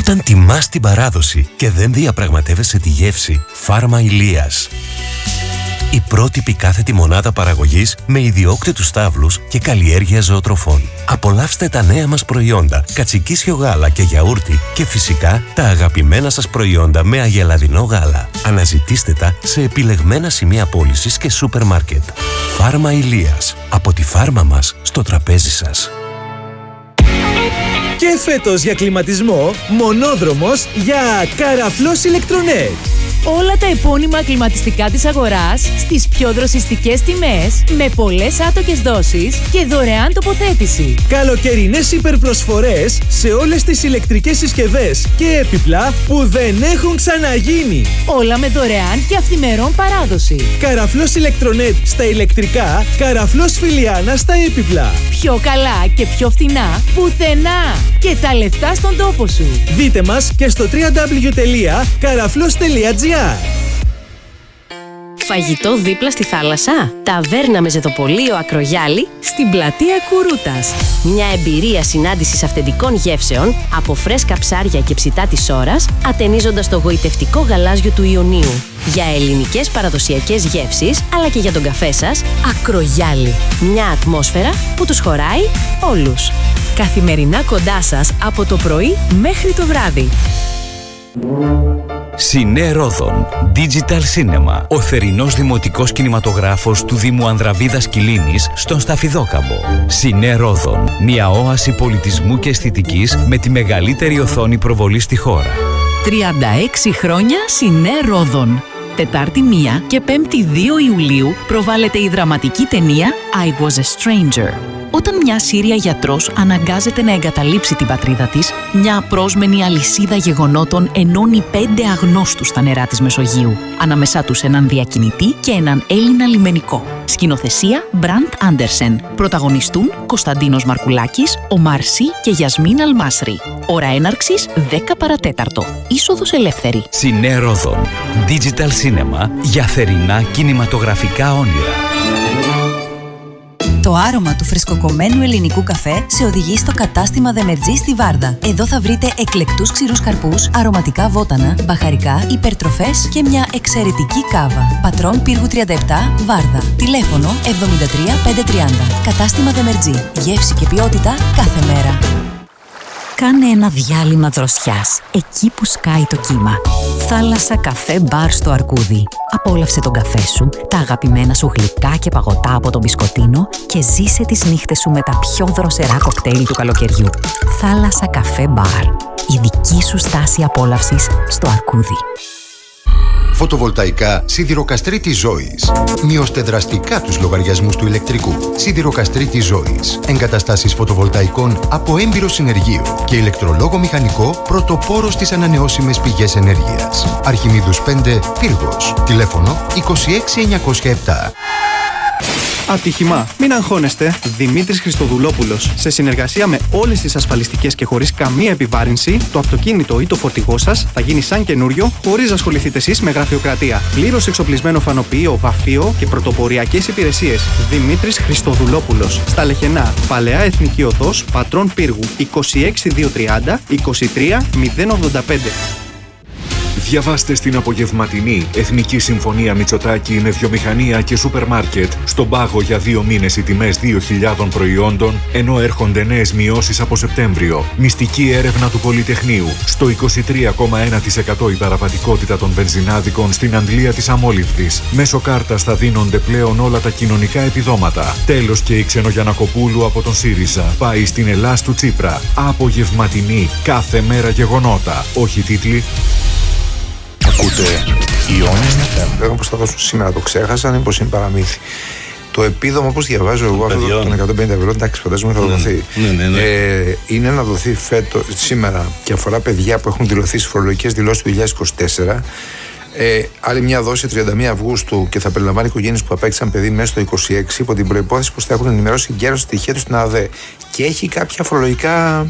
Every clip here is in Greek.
Όταν τιμάς την παράδοση και δεν διαπραγματεύεσαι τη γεύση, Φάρμα Ηλίας. Η πρότυπη κάθετη μονάδα παραγωγής με ιδιόκτητους στάβλους και καλλιέργεια ζωοτροφών. Απολαύστε τα νέα μας προϊόντα, κατσικίσιο γάλα και γιαούρτι και φυσικά τα αγαπημένα σας προϊόντα με αγελαδινό γάλα. Αναζητήστε τα σε επιλεγμένα σημεία πώλησης και σούπερ μάρκετ. Φάρμα Ηλίας. Από τη φάρμα μας στο τραπέζι σας. Και φέτος για κλιματισμό, μονόδρομος για Καραφλός Ηλεκτρονέτ. Όλα τα επώνυμα κλιματιστικά της αγοράς στις πιο δροσιστικές τιμές, με πολλές άτοκες δόσεις και δωρεάν τοποθέτηση. Καλοκαιρινές υπερπροσφορές σε όλες τις ηλεκτρικές συσκευές και έπιπλα που δεν έχουν ξαναγίνει. Όλα με δωρεάν και αυθημερών παράδοση. Καραφλός Ηλεκτρονέτ στα ηλεκτρικά, Καραφλός Φιλιάνα στα έπιπλα. Πιο καλά και πιο φθηνά πουθενά. Και τα λεφτά στον τόπο σου. Δείτε μας και στο www.karaflos.gr. Φαγητό δίπλα στη θάλασσα. Ταβέρνα με ζεδοπολείο Ακρογιάλη στην πλατεία Κουρούτας. Μια εμπειρία συνάντησης αυθεντικών γεύσεων από φρέσκα ψάρια και ψητά της ώρας, ατενίζοντας το γοητευτικό γαλάζιο του Ιωνίου. Για ελληνικές παραδοσιακές γεύσεις, αλλά και για τον καφέ σας, Ακρογιάλη. Μια ατμόσφαιρα που τους χωράει όλους. Καθημερινά κοντά σας από το πρωί μέχρι το βράδυ. Σινέ Ρόδον Digital Cinema. Ο θερινός δημοτικός κινηματογράφος του Δήμου Ανδραβίδας Κιλίνης στον Σταφιδόκαμπο. Σινέ Ρόδον. Μια όαση πολιτισμού και αισθητικής με τη μεγαλύτερη οθόνη προβολής στη χώρα. 36 χρόνια Σινέ Ρόδον. Τετάρτη 1 και 5η 2 Ιουλίου προβάλλεται η δραματική ταινία I Was a Stranger. Όταν μια Σύρια γιατρός αναγκάζεται να εγκαταλείψει την πατρίδα της, μια απρόσμενη αλυσίδα γεγονότων ενώνει 5 αγνώστους στα νερά της Μεσογείου, ανάμεσά τους έναν διακινητή και έναν Έλληνα λιμενικό. Σκηνοθεσία Μπραντ Άντερσεν. Πρωταγωνιστούν Κωνσταντίνος Μαρκουλάκης, Ομάρ Σι και Γιασμίν Αλμάσρη. Ώρα έναρξης 10 παρατέταρτο. Είσοδος ελεύθερη. Σινέ Ρόδον Digital Cinema για θερινά κινηματογραφικά όνειρα. Το άρωμα του φρεσκοκομμένου ελληνικού καφέ σε οδηγεί στο κατάστημα Δεμετζή στη Βάρδα. Εδώ θα βρείτε εκλεκτούς ξηρούς καρπούς, αρωματικά βότανα, μπαχαρικά, υπερτροφές και μια εξαιρετική κάβα. Πατρών Πύργου 37, Βάρδα. Τηλέφωνο 73 530. Κατάστημα Δεμετζή. Γεύση και ποιότητα κάθε μέρα. Κάνε ένα διάλειμμα δροσιάς, εκεί που σκάει το κύμα. Θάλασσα καφέ μπαρ στο Αρκούδι. Απόλαυσε τον καφέ σου, τα αγαπημένα σου γλυκά και παγωτά από τον μπισκοτίνο και ζήσε τις νύχτες σου με τα πιο δροσερά κοκτέιλ του καλοκαιριού. Θάλασσα καφέ μπαρ. Η δική σου στάση απόλαυσης στο Αρκούδι. Φωτοβολταϊκά Σιδηροκαστρίτη Ζώης. Μειώστε δραστικά τους λογαριασμούς του ηλεκτρικού. Σιδηροκαστρίτη Ζώης. Εγκαταστάσεις φωτοβολταϊκών από έμπειρο συνεργείο και ηλεκτρολόγο μηχανικό πρωτοπόρο στις ανανεώσιμες πηγές ενέργειας. Αρχιμίδους 5, Πύργος. Τηλέφωνο 26907. Ατύχημα. Μην αγχώνεστε. Δημήτρης Χριστοδουλόπουλος. Σε συνεργασία με όλες τις ασφαλιστικές και χωρίς καμία επιβάρυνση, το αυτοκίνητο ή το φορτηγό σας θα γίνει σαν καινούριο, χωρίς να ασχοληθείτε εσείς με γραφειοκρατία. Πλήρως εξοπλισμένο φανοποιείο, βαφείο και πρωτοποριακές υπηρεσίες. Δημήτρης Χριστοδουλόπουλος. Στα Λεχενά. Παλαιά Εθνική Οδός, Πατρών Πύργου. 26230 23085. Διαβάστε στην απογευματινή Εθνική Συμφωνία Μητσοτάκη με βιομηχανία και σούπερ μάρκετ. Στον πάγο για 2 μήνες οι τιμές 2.000 προϊόντων, ενώ έρχονται νέες μειώσεις από Σεπτέμβριο. Μυστική έρευνα του Πολυτεχνείου. Στο 23,1% η παραβατικότητα των βενζινάδικων στην αντλία της αμόλυβδης. Μέσω κάρτας θα δίνονται πλέον όλα τα κοινωνικά επιδόματα. Τέλος και η Ξενογιανακοπούλου από τον ΣΥΡΙΖΑ πάει στην Ελλάς του Τσίπρα. Απογευματινή. Κάθε μέρα γεγονότα. Όχι τίτλοι. Ακούτε Ιόνες FM. Λέγαμε πως θα δώσουν σήμερα, το ξέχασα, μήπως είναι παραμύθι. Το επίδομα, όπως διαβάζω εγώ, αυτό των 150 ευρώ, εντάξει, φαντάζομαι θα δοθεί. Είναι να δοθεί σήμερα και αφορά παιδιά που έχουν δηλωθεί στις φορολογικές δηλώσεις του 2024. Άλλη μια δόση 31 Αυγούστου και θα περιλαμβάνει οικογένειες που απέκτησαν παιδί μέσα στο 2026 υπό την προϋπόθεση πως θα έχουν ενημερώσει γέρος στοιχεία του στην ΑΔΕ. Και έχει κάποια φορολογικά.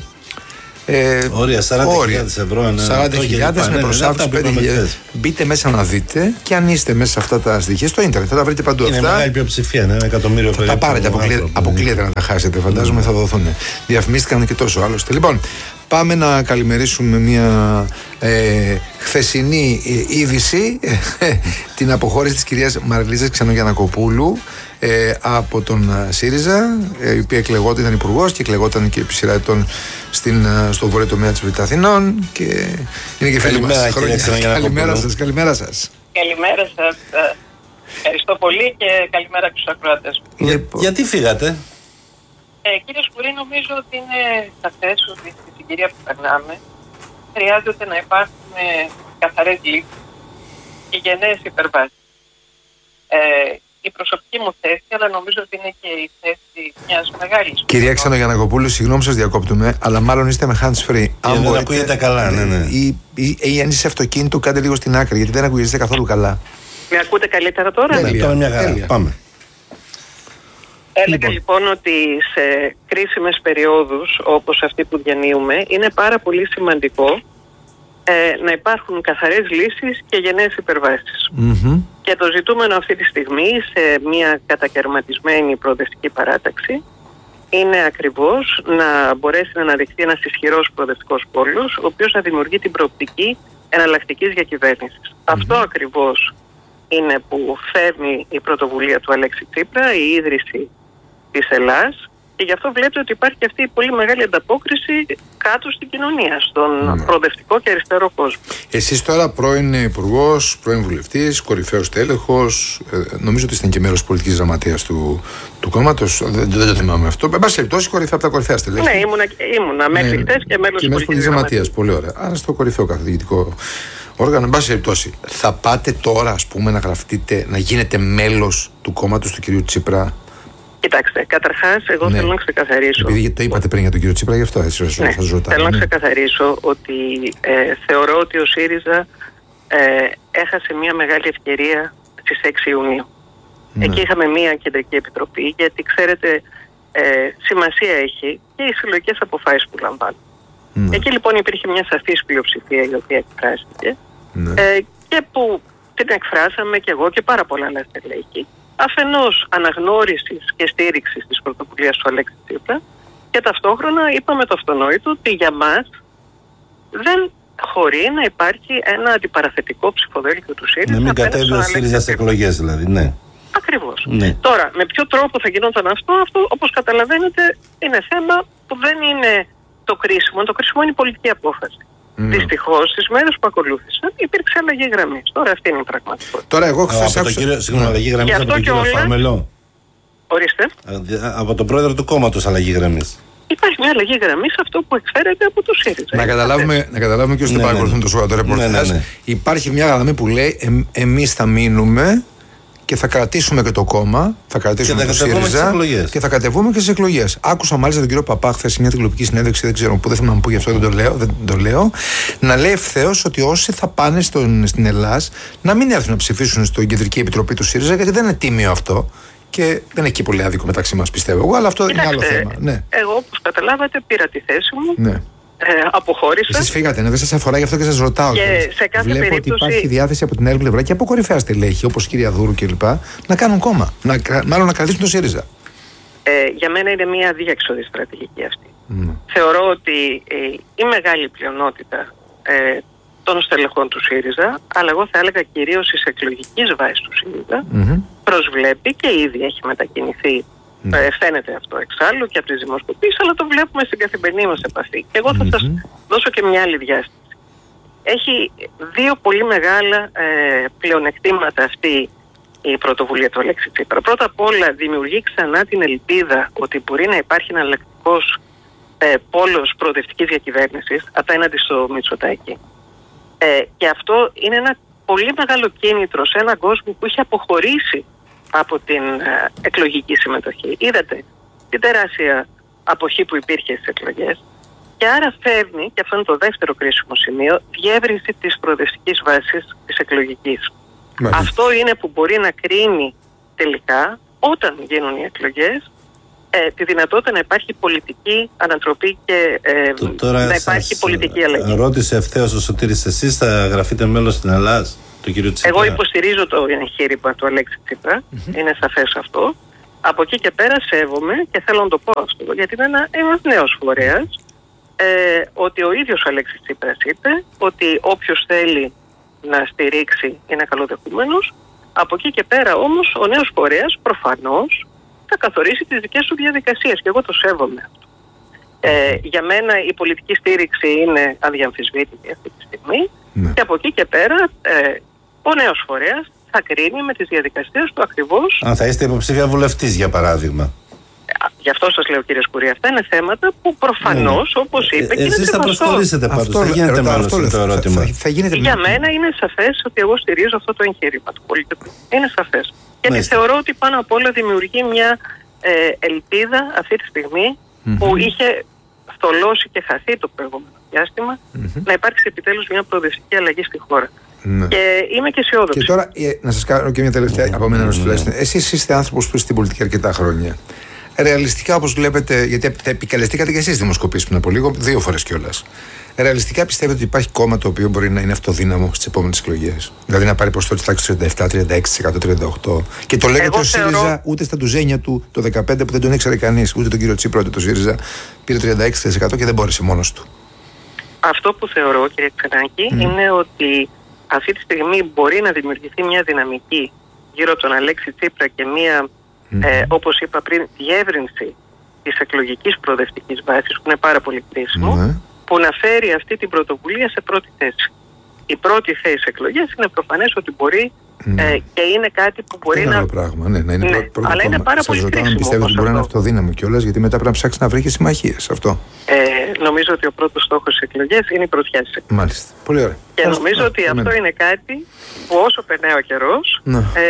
Όρια 40.000 ευρώ. 40.000 με προσάυξη 5.000. Μπείτε μέσα να δείτε και αν είστε μέσα σε αυτά τα στοιχεία στο ίντερνετ θα τα βρείτε παντού. Είναι αυτά. Μεγάλη πλειοψηφία, 1 εκατομμύριο περίπου. Θα τα πάρετε, αποκλείεται να τα χάσετε, φαντάζομαι θα δοθούν. Διαφημίστηκαν και τόσο άλλωστε. Λοιπόν, Πάμε να καλημερίσουμε μια χθεσινή είδηση, την αποχώρηση της κυρίας Μαριλίζας Ξενογιαννακοπούλου από τον ΣΥΡΙΖΑ, η οποία εκλεγόταν, ήταν υπουργός και εκλεγόταν και επί σειρά ετών στο βόρειο τομέα της Αθηνών και είναι και φίλη μας. Καλημέρα σας. Καλημέρα σας. Ευχαριστώ πολύ και καλημέρα στους ακροατές. Γιατί φύγατε? Κύριε Σκουρή, νομίζω ότι είναι σαφές ότι στη συγκυρία που περνάμε χρειάζεται να υπάρχουν καθαρές λύσεις και γενναίες υπερβάσεις. Η προσωπική μου θέση, αλλά νομίζω ότι είναι και η θέση μιας μεγάλης... Κυρία Ξενογιαννακοπούλου, συγγνώμη σας διακόπτουμε, αλλά μάλλον είστε με hands free. Αν δεν ακούγεται καλά, ναι. Ή αν είσαι σε αυτοκίνητο, κάντε λίγο στην άκρη, γιατί δεν ακούγεστε καθόλου καλά. Με ακούτε καλύτερα τώρα? Ναι, τώρα μια χαρά. Πάμε. Έλεγα λοιπόν ότι σε κρίσιμες περιόδους όπως αυτή που διανύουμε είναι πάρα πολύ σημαντικό να υπάρχουν καθαρές λύσεις και γενναίες υπερβάσεις. Και το ζητούμενο αυτή τη στιγμή σε μια κατακαιρματισμένη προοδευτική παράταξη είναι ακριβώς να μπορέσει να αναδειχθεί ένας ισχυρός προοδευτικός πόλος, ο οποίος να δημιουργεί την προοπτική εναλλακτικής διακυβέρνησης. Αυτό ακριβώς είναι που φέρνει η πρωτοβουλία του Αλέξη Τσίπρα, η ίδρυση της Ελλάς, και γι' αυτό βλέπετε ότι υπάρχει αυτή η πολύ μεγάλη ανταπόκριση κάτω στην κοινωνία, στον προοδευτικό και αριστερό κόσμο. Εσείς τώρα πρώην υπουργός, πρώην βουλευτής, κορυφαίος τέλεχος, νομίζω ότι είστε και μέρος πολιτικής γραμματείας του κόμματος, δεν το θυμάμαι αυτό. Εν πάση περιπτώσει, από τα κορυφαία στελέχη. Ναι, ήμουνα μέχρι χτες και μέλος της πολιτικής γραμματείας. Πολύ ωραία. Άρα στο κορυφαίο καθηγητικό όργανο. Εν πάση περιπτώσει, θα πάτε τώρα, ας πούμε, να γραφτείτε, να γίνετε μέλος του κόμματος του κυρίου Τσίπρα? Κοιτάξτε, καταρχάς, εγώ θέλω να ξεκαθαρίσω. Επειδή το είπατε πριν για τον κύριο Τσίπρα, γι' αυτό έτσι σας ρωτάω. Θέλω να ξεκαθαρίσω ότι θεωρώ ότι ο ΣΥΡΙΖΑ έχασε μια μεγάλη ευκαιρία στις 6 Ιουνίου. Εκεί είχαμε μια κεντρική επιτροπή, γιατί ξέρετε, σημασία έχει και οι συλλογικές αποφάσεις που λαμβάνουν. Εκεί λοιπόν υπήρχε μια σαφής πλειοψηφία η οποία εκφράστηκε και που την εκφράσαμε και εγώ και πάρα πολλά άλλα στελέχη. Αφενός αναγνώρισης και στήριξης της πρωτοβουλίας του Αλέξη Τσίπρα και ταυτόχρονα είπαμε το αυτονόητο ότι για μας δεν χωρεί να υπάρχει ένα αντιπαραθετικό ψηφοδέλτιο του ΣΥΡΙΖΑ. Να μην κατέβει ο ΣΥΡΙΖΑ σε εκλογές δηλαδή, ναι. Ακριβώς. Ναι. Τώρα, με ποιο τρόπο θα γινόταν αυτό όπως καταλαβαίνετε είναι θέμα που δεν είναι το κρίσιμο. Το κρίσιμο είναι η πολιτική απόφαση. Δυστυχώς, στις μέρες που ακολούθησαν υπήρξε αλλαγή γραμμής. Τώρα αυτή είναι η πραγματικότητα. Τώρα, εγώ χθες άκουσα. Συγγνώμη, αλλαγή γραμμής από τον κύριο Φαμελό. Ορίστε. Από τον πρόεδρο του κόμματος αλλαγή γραμμής. Υπάρχει μια αλλαγή γραμμής, αυτό που εκφέρεται από το ΣΥΡΙΖΑ. Να καταλάβουμε και όσοι δεν παρακολουθούν το ρεπορτάζ. Υπάρχει μια γραμμή που λέει εμείς θα μείνουμε και θα κρατήσουμε και το κόμμα, θα κρατήσουμε το ΣΥΡΙΖΑ και θα κατεβούμε και στις εκλογές. Άκουσα μάλιστα τον κύριο Παπά χθες σε μια τηλεοπτική συνέντευξη, δεν ξέρω πού, δεν θυμάμαι πού, γι' αυτό δεν το λέω, να λέει ευθέως ότι όσοι θα πάνε στην Ελλάδα να μην έρθουν να ψηφίσουν στην Κεντρική Επιτροπή του ΣΥΡΙΖΑ, γιατί δεν είναι τίμιο αυτό. Και δεν έχει και πολύ άδικο μεταξύ μας, πιστεύω εγώ, αλλά αυτό είναι άλλο θέμα. Ναι. Εγώ, όπως καταλάβατε, πήρα τη θέση μου. Ναι. Αποχώρησα. Εσείς φύγατε, δεν σας αφορά, γι' αυτό και σας ρωτάω. Και σε κάθε βλέπω περίπτωση... ότι υπάρχει διάθεση από την άλλη πλευρά και από κορυφαία στελέχη, όπως η κυρία Δούρου κλπ. Να κάνουν κόμμα. Μάλλον να κρατήσουν το ΣΥΡΙΖΑ. Για μένα είναι μια αδιέξοδη στρατηγική αυτή. Θεωρώ ότι η μεγάλη πλειονότητα των στελεχών του ΣΥΡΙΖΑ, αλλά εγώ θα έλεγα κυρίως της εκλογικής βάσης του ΣΥΡΙΖΑ, προσβλέπει και ήδη έχει μετακινηθεί. Φαίνεται αυτό εξάλλου και από τις δημοσκοπήσεις, αλλά το βλέπουμε στην καθημερινή μας επαφή. Και εγώ θα σας δώσω και μια άλλη διάσταση. Έχει δύο πολύ μεγάλα πλεονεκτήματα αυτή η πρωτοβουλία του Αλέξη Τσίπρα. Πρώτα απ' όλα δημιουργεί ξανά την ελπίδα ότι μπορεί να υπάρχει ένα εναλλακτικός πόλος προοδευτικής διακυβέρνησης απέναντι στο Μητσοτάκη. Και αυτό είναι ένα πολύ μεγάλο κίνητρο σε έναν κόσμο που είχε αποχωρήσει από την εκλογική συμμετοχή. Είδατε την τεράστια αποχή που υπήρχε στις εκλογές και άρα φέρνει, και αυτό είναι το δεύτερο κρίσιμο σημείο, διεύρυνση της προοδευτικής βάσης της εκλογικής. Αυτό είναι που μπορεί να κρίνει τελικά, όταν γίνουν οι εκλογές, τη δυνατότητα να υπάρχει πολιτική ανατροπή και να υπάρχει πολιτική αλλαγή. Ρώτησε ευθέως ο Σωτήρης, εσείς θα γραφείτε μέλος στην Ελλάδα? Εγώ υποστηρίζω το εγχείρημα του Αλέξη Τσίπρα, είναι σαφές αυτό. Από εκεί και πέρα σέβομαι και θέλω να το πω αυτό, γιατί είναι ένας νέος φορέας ότι ο ίδιος ο Αλέξης Τσίπρας είπε ότι όποιος θέλει να στηρίξει είναι καλοδεχούμενος. Από εκεί και πέρα όμως ο νέος φορέας προφανώς θα καθορίσει τις δικές του διαδικασίες και εγώ το σέβομαι αυτό. Για μένα η πολιτική στήριξη είναι αδιαμφισβήτητη αυτή τη στιγμή και από εκεί και πέρα ο νέος φορέας θα κρίνει με τις διαδικασίες του ακριβώς. Αν θα είστε υποψήφια βουλευτής για παράδειγμα. Γι' αυτό σας λέω κύριε Σκουρία, αυτά είναι θέματα που προφανώς όπως είπε και εσείς θα προσχωρήσετε πάντως, θα γίνετε μάλλον το ερώτημα. Για μένα είναι σαφές ότι εγώ στηρίζω αυτό το εγχείρημα του πολιτικού. Είναι σαφές. Γιατί θεωρώ ότι πάνω απ' όλα δημιουργεί μια ελπίδα αυτή τη στιγμή που είχε θολώσει και χαθεί το προηγούμενο διάστημα να υπάρξει επιτέλους μια προοδευτική αλλαγή στη χώρα. Και είμαι και αισιόδοξη. Και τώρα να σας κάνω και μια τελευταία από μένα τουλάχιστον. Εσείς είστε άνθρωπος που είστε στην πολιτική αρκετά χρόνια. Ρεαλιστικά, όπως βλέπετε, γιατί τα επικαλεστήκατε και εσείς δημοσκοπήσεις πριν από λίγο, 2 φορές κιόλας. Ρεαλιστικά πιστεύετε ότι υπάρχει κόμμα το οποίο μπορεί να είναι αυτοδύναμο στις επόμενες εκλογές? Δηλαδή να πάρει ποσοστό της τάξης 37, 36%, 38%. Και το λέγεται ο ΣΥΡΙΖΑ ούτε στα τουζένια του το 2015 που δεν τον ήξερε κανείς, ούτε τον κύριο Τσίπρα, ούτε το ΣΥΡΙΖΑ, πήρε 36% και δεν μπόρεσε μόνος του. Αυτό που θεωρώ, κύριε Ξενάκη, είναι ότι αυτή τη στιγμή μπορεί να δημιουργηθεί μια δυναμική γύρω από τον Αλέξη Τσίπρα και μια, όπως είπα πριν, διεύρυνση της εκλογικής προοδευτικής βάσης, που είναι πάρα πολύ κρίσιμο, που να φέρει αυτή την πρωτοβουλία σε πρώτη θέση. Η πρώτη θέση εκλογές είναι προφανές ότι μπορεί και είναι κάτι που μπορεί να... πράγμα, να είναι πρώτο αλλά είναι πάρα πολύ κρίσιμο. Πιστεύω ότι μπορεί να είναι αυτοδύναμο κιόλας, γιατί μετά πρέπει να ψάξει να βρει και συμμαχίες. Αυτό. Νομίζω ότι ο πρώτος στόχος της εκλογές είναι η πρωτιά της εκλογής. Μάλιστα. Πολύ ωραία. Και νομίζω ότι αυτό είναι κάτι που όσο περνάει ο καιρός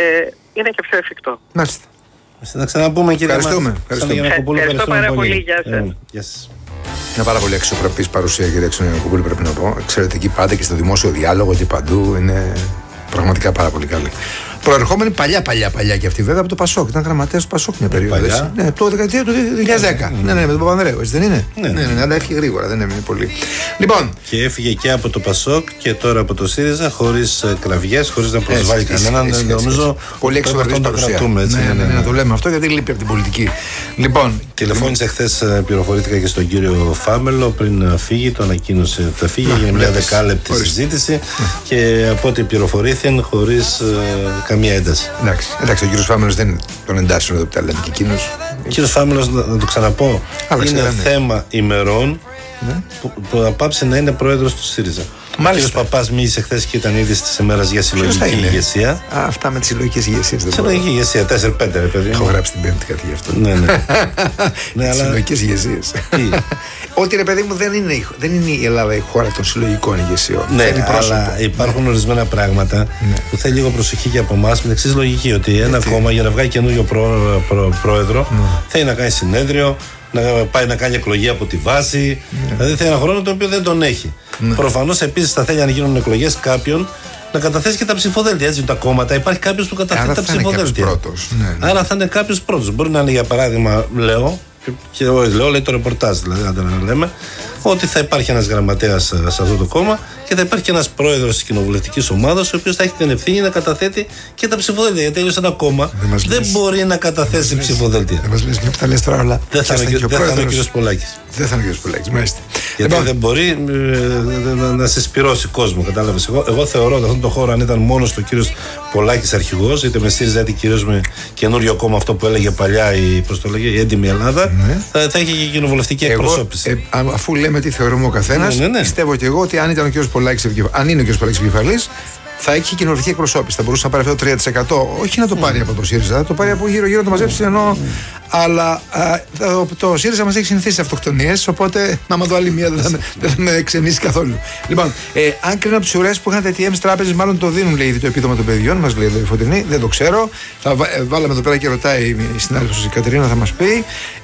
είναι και πιο εφικτό. Μάλιστα. Να ξαναπούμε, κύριε Ευχαριστούμε. Ευχαριστώ πάρα πολύ. Γεια σας. Μια πάρα πολύ αξιοπρεπής παρουσία, κύριε Ξενογιαννακοπούλου, πρέπει να πω. Εξαιρετική πάντα και στο δημόσιο διάλογο και παντού. Είναι πραγματικά πάρα πολύ καλή. Προερχόμενη παλιά και αυτή βέβαια από το Πασόκ. Ήταν γραμματέας του Πασόκ μια περίοδο. Ναι, το δεκαετία του 2010. Ναι, με τον Παπανδρέου, έτσι δεν είναι? Ναι, αλλά έφυγε γρήγορα, δεν έμεινε πολύ. Λοιπόν. Και έφυγε και από το Πασόκ και τώρα από το ΣΥΡΙΖΑ, χωρίς κραυγές, χωρίς να προσβάλλει κανέναν. Νομίζω πολύ εξωτερική παρουσία. Να το λέμε αυτό γιατί λείπει από την πολιτική. Λοιπόν. Τηλεφώνησε χθες, πληροφορήθηκα και στον κύριο Φάμελο πριν φύγει, το ανακοίνωσε ότι θα φύγει για μια δεκάλεπτη συζήτηση και από ό,τι πληροφορήθηκαν χωρίς καμία ένταση. Εντάξει, ο κύριος Φάμελος δεν τον εντάσσουν εδώ που τα λέμε και εκείνος. Ο κύριος Φάμελος, να το ξαναπώ, είναι θέμα ημερών που θα πάψει να είναι πρόεδρος του ΣΥΡΙΖΑ. Ο κύριος Παπάς μίλησε χθες και ήταν ήδη στις ημέρες για συλλογική ηγεσία. Αυτά με τις συλλογικές ηγεσίες. Συλλογική ηγεσία, 4-5 ρε παιδί. Έχω γράψει την Πέμπτη κάτι γι' αυτό. Ναι. Συλλογικές ηγεσίες. Ότι ρε παιδί μου δεν είναι η Ελλάδα η χώρα των συλλογικών ηγεσιών. Ναι, αλλά υπάρχουν ορισμένα πράγματα που θέλει λίγο προσοχή και από εμάς με την εξής λογική, ότι ένα κόμμα για να βγάλει καινούριο πρόεδρο θέλει να κάνει συνέδριο, να πάει να κάνει εκλογή από τη βάση. Δηλαδή θέλει ένα χρόνο το οποίο δεν τον έχει. Προφανώς επίσης θα θέλει να γίνουν εκλογές κάποιον να καταθέσει και τα ψηφοδέλτια. Έτσι, τα κόμματα υπάρχει κάποιος που καταθέτει τα ψηφοδέλτια. Άρα θα είναι κάποιος πρώτος. Μπορεί να είναι για παράδειγμα, και λέει το ρεπορτάζ, δηλαδή, να λέμε, ότι θα υπάρχει ένας γραμματέας σε αυτό το κόμμα και θα υπάρχει και ένας πρόεδρος της κοινοβουλευτικής ομάδας, ο οποίος θα έχει την ευθύνη να καταθέτει και τα ψηφοδέλτια. Γιατί τέλος ένα κόμμα δεν μπορεί να καταθέσει ψηφοδέλτια. Δεν μας λες μια που τα λες τώρα όλα. Δεν θα είναι ο κύριος Πολάκης. Δεν θα είναι ο κύριος Πολάκης, μάλιστα. Γιατί δεν μπορεί να σε σπυρώσει κόσμο, κατάλαβες. Εγώ θεωρώ ότι αυτόν τον χώρο, αν ήταν μόνος του κύριος Πολάκης αρχηγός, είτε με ΣΥΡΙΖΑ είτε κυρίως με καινούριο κόμμα, αυτό που έλεγε παλιά η έντιμη Ελλάδα, θα είχε και κοινοβουλευτική εκπροσώπηση. Αφού λέμε τι θεωρούμε ο καθένας, πιστεύω και εγώ ότι αν ήταν ο κύριος Πολάκης επικεφαλής, θα έχει κοινοβουλευτική εκπροσώπηση. Θα μπορούσε να πάρει αυτό το 3%. Όχι να το πάρει από το ΣΥΡΙΖΑ, θα το πάρει από γύρω-γύρω να το μαζέψει. Αλλά το ΣΥΡΙΖΑ μας έχει συνηθίσει σε αυτοκτονίες. Οπότε, άμα δω άλλη μία, δεν θα με ξενήσει καθόλου. Λοιπόν, αν κρίνω από τις ουρές που είχαν τα ATM τράπεζες, μάλλον το δίνουν, λέει, το επίδομα των παιδιών. Μας λέει εδώ η Φωτεινή. Δεν το ξέρω. Θα βάλαμε εδώ πέρα και ρωτάει η συνάδελφος η Κατερίνα, θα μας πει.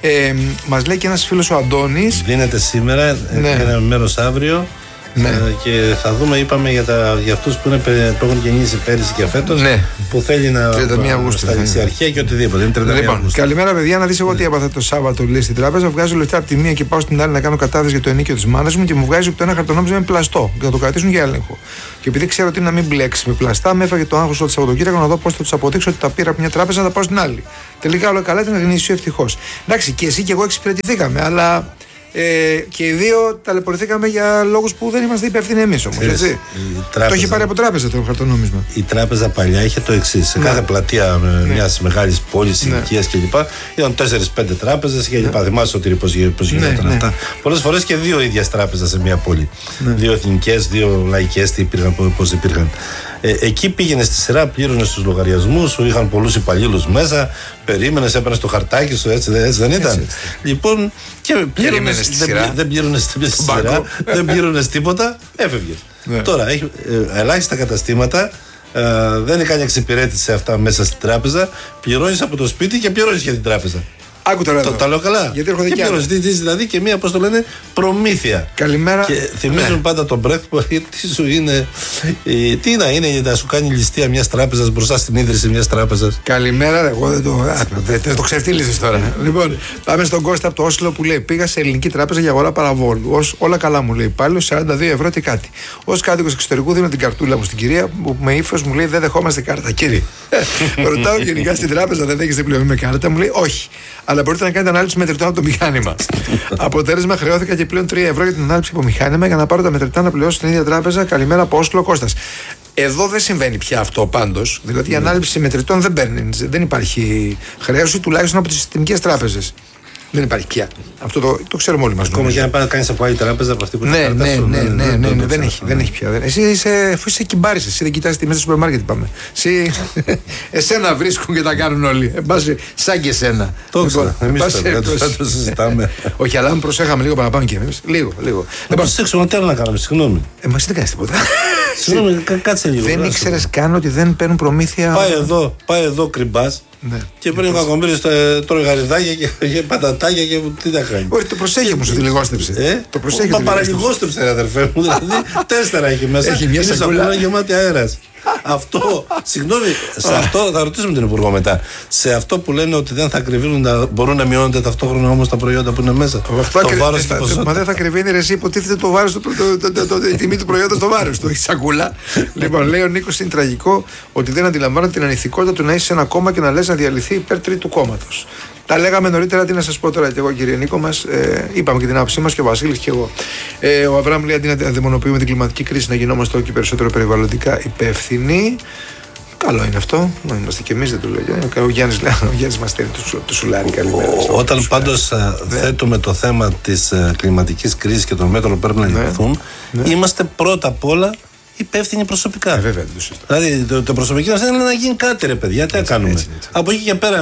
Μας λέει και ένας φίλος ο Αντώνης. Δίνεται σήμερα, ένα μέρος αύριο. Και θα δούμε, είπαμε, για αυτούς που έχουν γεννήσει πέρυσι και φέτος, που θέλει να στα ληξιαρχεία και οτιδήποτε. Είναι 31 Αυγούστου. Καλημέρα, παιδιά. Να δεις εγώ τι έπαθα το Σάββατο, λέει, στην τράπεζα. Βγάζω λεφτά από τη μία και πάω στην άλλη να κάνω κατάθεση για το ενίκιο της μάνας μου και μου βγάζει ότι το ένα χαρτονόμισμα είναι πλαστό και θα το κρατήσουν για έλεγχο. Και επειδή ξέρω ότι είναι να μην μπλέξει με πλαστά, με έφαγε το άγχος το Σαββατοκύριακο να δω πώς θα τους αποδείξω ότι τα πήρα από μια τράπεζα να τα πάω στην άλλη. Τελικά όλα καλά, ήταν γνήσιο, ευτυχώς. Εντάξει, και εσύ και εγώ εξυπηρετηθήκαμε, αλλά. Και οι δύο ταλαιπωρηθήκαμε για λόγους που δεν είμαστε υπεύθυνοι εμείς όμως. Το έχει πάρει από τράπεζα το χαρτονόμισμα. Η τράπεζα παλιά είχε το εξής. Σε κάθε πλατεία μιας μεγάλης πόλης, συνοικίας κλπ. Ήταν 4-5 τράπεζες και λοιπά. Θυμάσαι ότι πώς γινόταν αυτά. Πολλές φορές και δύο ίδιες τράπεζες σε μια πόλη. Δύο εθνικές, δύο λαϊκές, πώς υπήρχαν. Εκεί πήγαινε στη σειρά, πλήρωνε στους λογαριασμούς σου, είχαν πολλούς υπαλλήλους μέσα, περίμενες, έπαιρνες το χαρτάκι σου, έτσι δεν ήταν. Έτσι. Λοιπόν, και δεν πλήρωνες στη σειρά, δεν πλήρωνες τίποτα, έφευγες. Τώρα, ελάχιστα καταστήματα. Δεν κάνει εξυπηρέτηση αυτά μέσα στην τράπεζα. Πληρώνεις από το σπίτι και πληρώνεις για την τράπεζα. Άκου τώρα εδώ. Τα λέω καλά. Γιατί έρχονται και άλλα. Δηλαδή και μία, πώς το λένε, προμήθεια. Καλημέρα. Και θυμίζουν πάντα τον Μπρέχτ που τι σου είναι. Τι να είναι να σου κάνει ληστεία μιας τράπεζας μπροστά στην ίδρυση μιας τράπεζας. Καλημέρα. Εγώ δεν το ξεφτύλιζες τώρα. Λοιπόν, πάμε στον Κώστα από το Όσλο που λέει: πήγα σε ελληνική τράπεζα για αγορά παραβόλου. Όλα καλά μου λέει. Πάλι 42 ευρώ τι κάτι. Ως κάτοικος εξωτερικού δίνω την καρτούλα μου στην κυρία που με ύφος μου λέει: δεν δεχόμαστε κάρτα. Κύριε, ρωτάω γενικά στην τράπεζα δεν δέχεστε πληρωμή με κάρτα. Μου λέει: όχι. Αλλά μπορείτε να κάνετε ανάληψη μετρητών από το μηχάνημα. Αποτέλεσμα, χρεώθηκα και πλέον 3 ευρώ για την ανάληψη από μηχάνημα για να πάρω τα μετρητά να πληρώσω στην ίδια τράπεζα. Καλημέρα από Όσλο, Κώστας. Εδώ δεν συμβαίνει πια αυτό πάντως. Δηλαδή η ανάληψη μετρητών δεν υπάρχει χρέωση, τουλάχιστον από τις συστημικές τράπεζες. Δεν υπάρχει πια. Αυτό το ξέρουμε όλοι μας. Ακόμα και να πάει να κάνεις από άλλη τράπεζα από αυτή που είναι. Ναι, δεν έχει πια. Εσύ είσαι κυμπάρης, εσύ δεν κοιτάς τιμές στο σούπερ μάρκετ πάμε. Εσένα βρίσκουν και τα κάνουν όλοι. Σαν και εσένα. Το ξέρω. Εμείς το συζητάμε. Όχι, αλλά αν προσέχαμε λίγο παραπάνω και εμείς. Λίγο. Δεν προσέξουμε τι άλλο να κάνουμε, συγγνώμη. Μα εσύ δεν κάνεις τίποτα. Συγγνώμη, κάτσε λίγο. Δεν ήξερες καν ότι δεν παίρνουν προμήθεια. Πάει εδώ κρυμπάς. Ναι. Και πριν ο Κακομοίρης τρώει γαριδάκια και πατατάκια και τι τα κάνει. Όχι, το προσέχει όμως ότι λιγόστεψε. Το προσέχει. Μα παραλιγόστεψε, αδερφέ μου. Δηλαδή 4 έχει μέσα. Έχει μια σακούλα γεμάτη αέρας. Αυτό, συγγνώμη, σε αυτό θα ρωτήσουμε τον Υπουργό μετά. Σε αυτό που λένε ότι δεν θα ακριβίνουν, μπορούν να μειώνονται ταυτόχρονα όμως τα προϊόντα που είναι μέσα. Το βάρος και ποσότητα. Μα δεν θα ακριβίνει ρε εσύ, υποτίθεται το βάρος, η τιμή του προϊόντος στο βάρος του, έχει σακούλα. Λοιπόν, λέει ο Νίκος, είναι τραγικό ότι δεν αντιλαμβάνονται την ανηθικότητα του να είσαι σε ένα κόμμα και να λες να διαλυθεί υπέρ τρίτου κόμματος. Τα λέγαμε νωρίτερα, τι να σας πω τώρα και εγώ, κύριε Νίκο μας. Είπαμε και την άποψή μας και ο Βασίλης και εγώ. Ο Αβραάμ λέει: αντί να δαιμονοποιούμε την κλιματική κρίση, να γινόμαστε όλο και περισσότερο περιβαλλοντικά υπεύθυνοι. Καλό είναι αυτό. Να είμαστε κι εμείς, δεν το λέω. Ο Γιάννης μας στέλνει το σουλάρι. Καλημέρα. Όταν πάντως θέτουμε το θέμα της κλιματικής κρίσης και των μέτρων που πρέπει να ληφθούν, είμαστε πρώτα απ' όλα υπεύθυνοι προσωπικά. Βέβαια, δηλαδή το προσωπικό μας είναι να γίνει κάτι, ρε παιδιά. Τι κάνουμε. Έτσι. Από εκεί και πέρα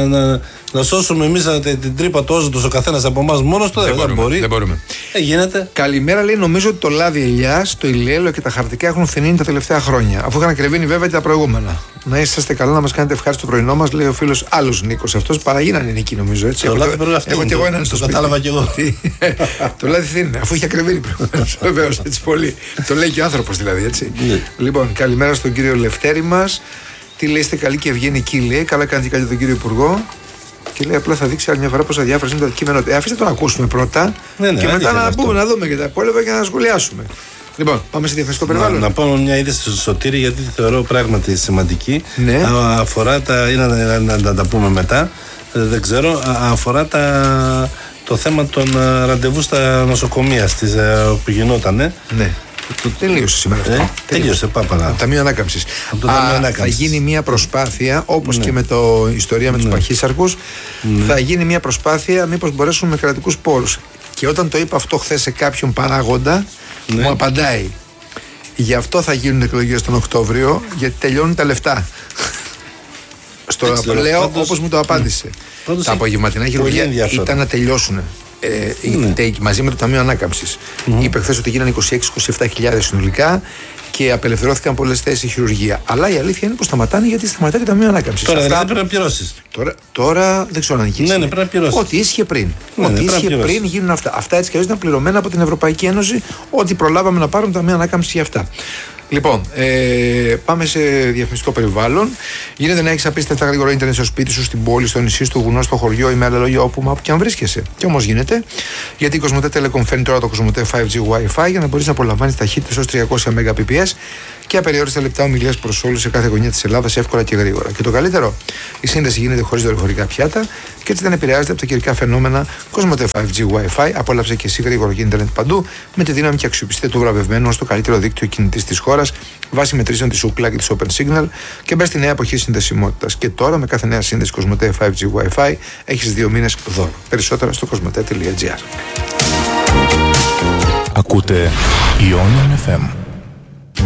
να σώσουμε εμείς την τρύπα του όζοντος ο καθένας από εμάς μόνος του. Δεν μπορούμε. Γίνεται. Καλημέρα, λέει. Νομίζω ότι το λάδι ελιάς, το ηλιέλαιο και τα χαρτικά έχουν φθηνίνει τα τελευταία χρόνια. Αφού είχαν κρεβίνει βέβαια και τα προηγούμενα. Να είσαστε καλά, να μας κάνετε ευχάριστο το πρωινό μας, λέει ο φίλος άλλος Νίκος. Αυτός παραγίνανε νίκη, νομίζω. Έτσι. Έχω και εγώ έναν στο σπίτι. Κατάλαβα κι εγώ. Το λάδι φθηνίνει, αφού είχε κρεβίνει προηγουμένως. Βεβαίως, έτσι πολύ. Το λέει και ο άνθρωπος δηλαδή. Έτσι. Λοιπόν, καλημέρα στον κύριο Λευτέρη μας. Τι λέει, είστε καλή και ευγενική, λέει. Καλά κάνετε και τον κύριο Υπουργό. Και λέει απλά θα δείξει άλλη μια φορά πόσα διάφορα είναι το κείμενο. Αφήστε το να ακούσουμε πρώτα και μετά να μπούμε να δούμε και τα υπόλοιπα και να σχολιάσουμε. Λοιπόν, πάμε σε διαφημιστικό περιβάλλον. Να πω μια είδηση στο Σωτήρη γιατί τη θεωρώ πράγματι σημαντική. Ναι. Αφορά τα. Ή να τα πούμε μετά. Δεν ξέρω. Αφορά το θέμα των ραντεβού στα νοσοκομεία που γινότανε. Ναι. Τελείωσε σήμερα αυτό. Τελείωσε, πάπαλα. Ταμείο Ανάκαμψης. Θα γίνει μια προσπάθεια, όπως και με το ιστορία με τους παχύσαρκους, θα γίνει μια προσπάθεια μήπως μπορέσουν με κρατικούς πόρους. Και όταν το είπα αυτό χθες σε κάποιον παράγοντα, μου απαντάει: γι' αυτό θα γίνουν εκλογές τον Οκτώβριο, γιατί τελειώνουν τα λεφτά. Στο λέω όπως μου το απάντησε. Τα απογευματινά χειρουργία ήταν να τελειώσουν. Μαζί με το Ταμείο Ανάκαμψης. Είπε χθες ότι γίνανε 26-27 συνολικά και απελευθερώθηκαν πολλές θέσεις χειρουργία. Αλλά η αλήθεια είναι πως σταματάνε γιατί σταματάει το Ταμείο Ανάκαμψης. Τώρα δεν πρέπει να πληρώσεις. Τώρα δεν ξέρω αν γίνει. Ναι, πρέπει να πληρώσεις. Ό,τι ίσχυε πριν. Ό,τι ίσχυε πριν γίνουν αυτά. Αυτά έτσι κι αλλιώς ήταν πληρωμένα από την Ευρωπαϊκή Ένωση. Ό,τι προλάβαμε να πάρουμε το Ταμείο Ανάκαμψης για αυτά. Λοιπόν, πάμε σε διαφημιστικό περιβάλλον. Γίνεται να έχεις απίστευτα γρήγορο ίντερνετ στο σπίτι σου, στην πόλη, στο νησί, στο βουνό, στο χωριό ή με άλλα λόγια όπου και αν βρίσκεσαι. Και όμως γίνεται, γιατί η Κοσμοτέ Telecom φέρνει τώρα το Κοσμοτέ 5G Wi-Fi για να μπορείς να απολαμβάνεις ταχύτητες ως 300 Mbps και απεριόριστα λεπτά ομιλίας προς όλους σε κάθε γωνιά της Ελλάδας εύκολα και γρήγορα. Και το καλύτερο, η σύνδεση γίνεται χωρίς δορυφορικά πιάτα και έτσι δεν επηρεάζεται από τα καιρικά φαινόμενα. Κοσμοτέ 5G Wi-Fi, απόλαυσε και εσύ γρήγορο και ίντερνετ παντού με τη δύναμη και αξιοπιστία του βραβευμένου στο καλύτερο δίκτυο κινητής της χώρας βάσει μετρήσεων της Ookla και της Open Signal και μπες στη νέα εποχή συνδεσιμότητας. Και τώρα με κάθε νέα σύνδεση Κοσμοτέ 5G Wi-Fi έχεις 2 μήνες δώρο. Περισσότερα στο κοσμοτέ.gr. Ακούτε Ionian FM.